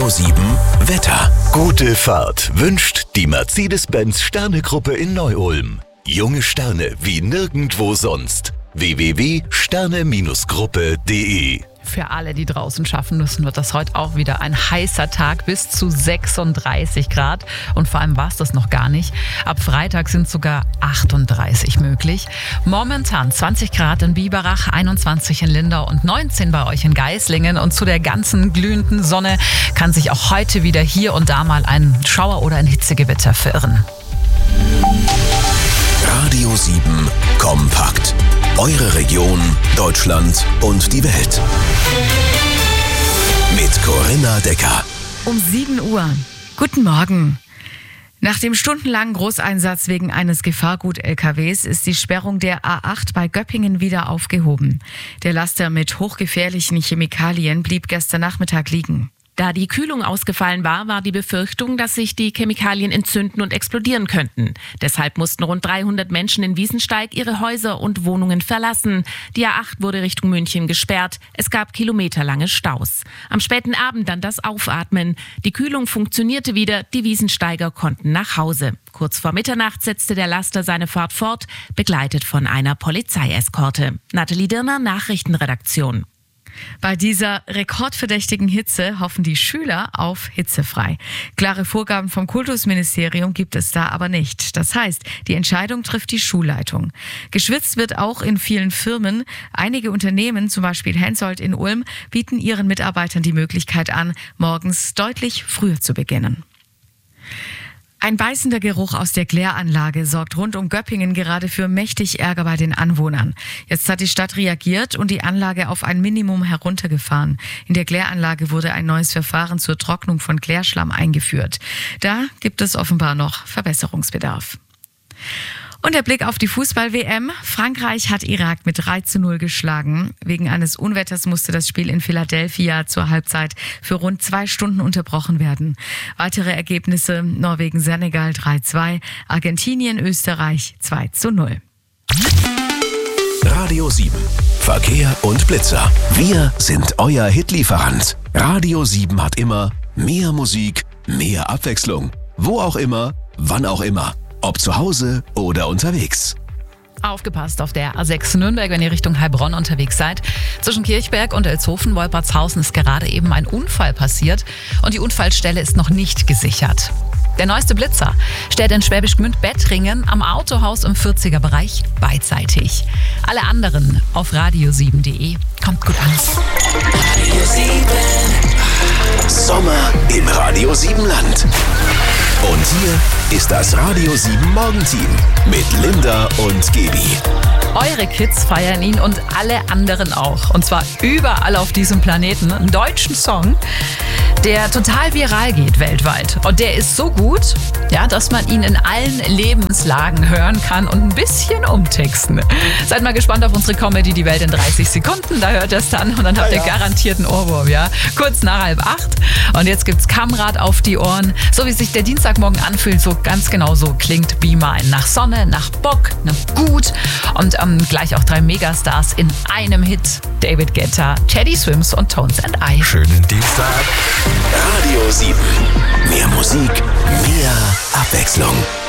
Radio 7 Wetter. Gute Fahrt wünscht die Mercedes-Benz Sterne-Gruppe in Neu-Ulm. Junge Sterne wie nirgendwo sonst. www.sterne-gruppe.de. Für alle, die draußen schaffen müssen, wird das heute auch wieder ein heißer Tag, bis zu 36 Grad. Und vor allem war es das noch gar nicht. Ab Freitag sind sogar 38 möglich. Momentan 20 Grad in Biberach, 21 in Lindau und 19 bei euch in Geislingen. Und zu der ganzen glühenden Sonne kann sich auch heute wieder hier und da mal ein Schauer oder ein Hitzegewitter verirren. Radio 7 kompakt. Eure Region, Deutschland und die Welt. Mit Corinna Decker. Um 7 Uhr. Guten Morgen. Nach dem stundenlangen Großeinsatz wegen eines Gefahrgut-LKWs ist die Sperrung der A8 bei Göppingen wieder aufgehoben. Der Laster mit hochgefährlichen Chemikalien blieb gestern Nachmittag liegen. Da die Kühlung ausgefallen war die Befürchtung, dass sich die Chemikalien entzünden und explodieren könnten. Deshalb mussten rund 300 Menschen in Wiesensteig ihre Häuser und Wohnungen verlassen. Die A8 wurde Richtung München gesperrt. Es gab kilometerlange Staus. Am späten Abend dann das Aufatmen. Die Kühlung funktionierte wieder, die Wiesensteiger konnten nach Hause. Kurz vor Mitternacht setzte der Laster seine Fahrt fort, begleitet von einer Polizeieskorte. Nathalie Dirner, Nachrichtenredaktion. Bei dieser rekordverdächtigen Hitze hoffen die Schüler auf hitzefrei. Klare Vorgaben vom Kultusministerium gibt es da aber nicht. Das heißt, die Entscheidung trifft die Schulleitung. Geschwitzt wird auch in vielen Firmen. Einige Unternehmen, zum Beispiel Hensoldt in Ulm, bieten ihren Mitarbeitern die Möglichkeit an, morgens deutlich früher zu beginnen. Ein beißender Geruch aus der Kläranlage sorgt rund um Göppingen gerade für mächtig Ärger bei den Anwohnern. Jetzt hat die Stadt reagiert und die Anlage auf ein Minimum heruntergefahren. In der Kläranlage wurde ein neues Verfahren zur Trocknung von Klärschlamm eingeführt. Da gibt es offenbar noch Verbesserungsbedarf. Und der Blick auf die Fußball-WM. Frankreich hat Irak mit 3:0 geschlagen. Wegen eines Unwetters musste das Spiel in Philadelphia zur Halbzeit für rund 2 Stunden unterbrochen werden. Weitere Ergebnisse: Norwegen-Senegal 3:2, Argentinien-Österreich 2:0. Radio 7 Verkehr und Blitzer. Wir sind euer Hitlieferant. Radio 7 hat immer mehr Musik, mehr Abwechslung. Wo auch immer, wann auch immer. Ob zu Hause oder unterwegs. Aufgepasst auf der A6 Nürnberg, wenn ihr Richtung Heilbronn unterwegs seid. Zwischen Kirchberg und Elshofen-Wolpertshausen ist gerade eben ein Unfall passiert und die Unfallstelle ist noch nicht gesichert. Der neueste Blitzer stellt in Schwäbisch Gmünd Bettringen am Autohaus im 40er-Bereich beidseitig. Alle anderen auf radio7.de. Kommt gut an. Radio 7. Sommer im Radio 7 Land. Und hier ist das Radio 7 Morgenteam mit Linda und Gebi. Eure Kids feiern ihn und alle anderen auch. Und zwar überall auf diesem Planeten. Einen deutschen Song, der total viral geht weltweit. Und der ist so gut, ja, dass man ihn in allen Lebenslagen hören kann und ein bisschen umtexten. Seid mal gespannt auf unsere Comedy Die Welt in 30 Sekunden. Da hört ihr es dann und dann habt ihr garantiert einen Ohrwurm, ja. Kurz nach 7:30. Und jetzt gibt's Kamrad auf die Ohren. So wie sich der Dienstagmorgen anfühlt, so ganz genau so klingt Be Mine. Nach Sonne, nach Bock, nach Gut und gleich auch 3 Megastars in einem Hit. David Guetta, Teddy Swims und Tones and I. Schönen Dienstag. Radio 7. Mehr Musik, mehr Abwechslung.